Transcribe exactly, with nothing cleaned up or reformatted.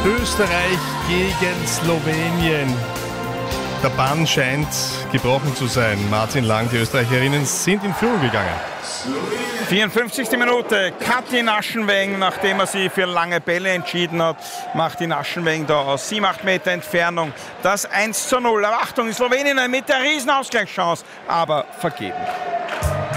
Österreich gegen Slowenien. Der Bann scheint gebrochen zu sein. Martin Lang, die Österreicherinnen sind in Führung gegangen. vierundfünfzigste Minute, Katin Aschenweng, nachdem er sie für lange Bälle entschieden hat, macht die Aschenweng da aus sieben, acht Meter Entfernung das eins zu null. Aber Achtung, die Sloweninnen mit der Riesenausgleichschance, aber vergeblich.